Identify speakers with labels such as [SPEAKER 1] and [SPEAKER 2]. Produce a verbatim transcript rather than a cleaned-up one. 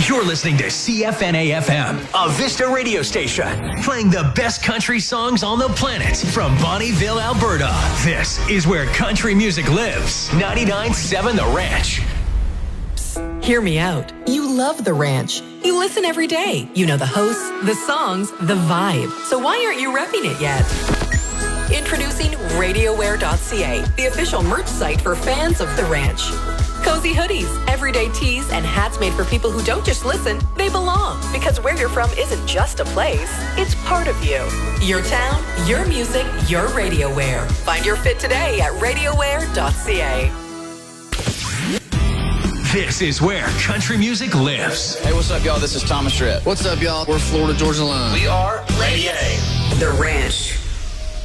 [SPEAKER 1] You're listening to C F N A F M, a Vista radio station, playing the best country songs on the planet from Bonnieville, Alberta. This is where country music lives. ninety-nine point seven The Ranch.
[SPEAKER 2] Psst, hear me out. You love The Ranch. You listen every day. You know the hosts, the songs, the vibe. So why aren't you repping it yet? Introducing RadioWare dot C A, the official merch site for fans of The Ranch. Cozy hoodies, everyday tees, and hats made for people who don't just listen, they belong. Because where you're from isn't just a place, it's part of you. Your town, your music, your RadioWare. Find your fit today at RadioWare dot C A.
[SPEAKER 1] This is where country music lives.
[SPEAKER 3] Hey, what's up, y'all? This is Thomas Tripp.
[SPEAKER 4] What's up, y'all? We're Florida Georgia Line.
[SPEAKER 3] We are Lady A.
[SPEAKER 2] The Ranch.